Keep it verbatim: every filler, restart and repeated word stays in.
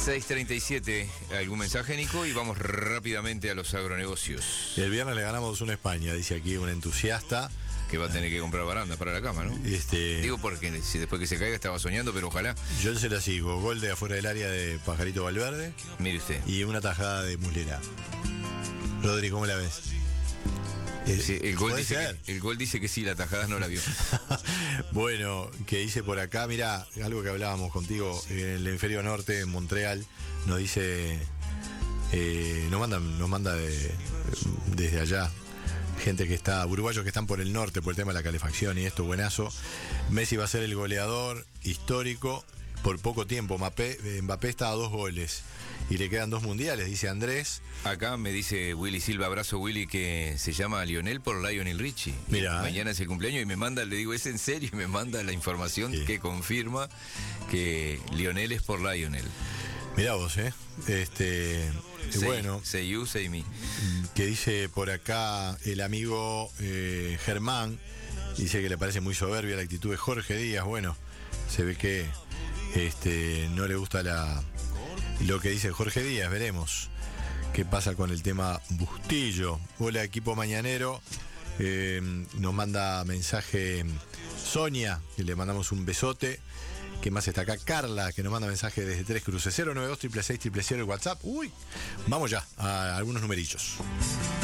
seis treinta y siete, ¿algún mensaje, Nico? Y vamos rápidamente a los agronegocios. El viernes le ganamos uno a España, dice aquí un entusiasta. Que va a tener que comprar barandas para la cama, ¿no? Este, Digo porque si después que se caiga estaba soñando, pero ojalá. Yo se la sigo, gol de afuera del área de Pajarito Valverde. Mire usted. Y una tajada de Muslera. Rodri, ¿cómo la ves? Sí, el, gol dice que, el gol dice que sí, la tajada no la vio. Bueno, que dice por acá, mira, algo que hablábamos contigo en el hemisferio norte, en Montreal, nos dice, eh, nos manda, nos manda de, desde allá, gente que está, uruguayos que están por el norte por el tema de la calefacción y esto, buenazo. Messi va a ser el goleador histórico por poco tiempo. Mbappé, Mbappé está a dos goles y le quedan dos mundiales, dice Andrés. Acá me dice Willy Silva, abrazo Willy, que se llama Lionel por Lionel Richie. Mira, mañana eh. es el cumpleaños y me manda, le digo, ¿es en serio? Y me manda la información sí. que confirma que Lionel es por Lionel. Mirá vos, ¿eh? Este, say, bueno. Say you, say me. Que dice por acá el amigo eh, Germán, dice que le parece muy soberbia la actitud de Jorge Díaz. Bueno, se ve que este, no le gusta la, lo que dice Jorge Díaz, veremos qué pasa con el tema Bustillo. Hola, equipo mañanero. Eh, nos manda mensaje Sonia, que le mandamos un besote. ¿Qué más está acá? Carla, que nos manda mensaje desde Tres Cruces. cero nueve dos, seis seis seis cero cero el WhatsApp. Uy, vamos ya a algunos numerillos.